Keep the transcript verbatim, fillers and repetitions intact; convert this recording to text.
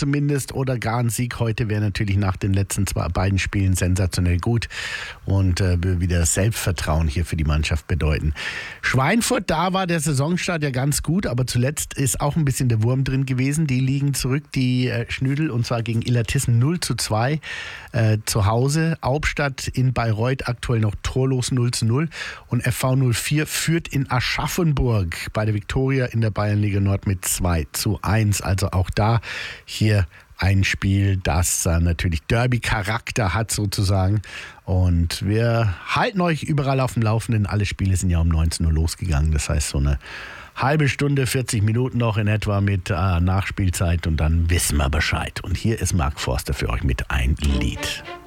zumindest oder gar ein Sieg heute wäre natürlich nach den letzten zwei, beiden Spielen sensationell gut und äh, wieder Selbstvertrauen hier für die Mannschaft bedeuten. Schweinfurt, da war der Saisonstart ja ganz gut, aber zuletzt ist auch ein bisschen der Wurm drin gewesen. Die liegen zurück, die äh, Schnüdel, und zwar gegen Illertissen null zu zwei äh, zu Hause. Hauptstadt in Bayreuth aktuell noch torlos null zu null und F V null vier führt in Aschaffenburg bei der Viktoria in der Bayernliga Nord mit zwei zu eins. Also auch da hier ein Spiel, das äh, natürlich Derby-Charakter hat sozusagen. Und wir halten euch überall auf dem Laufenden. Alle Spiele sind ja um neunzehn Uhr losgegangen. Das heißt, so eine halbe Stunde, vierzig Minuten noch in etwa mit äh, Nachspielzeit und dann wissen wir Bescheid. Und hier ist Mark Forster für euch mit ein Lied.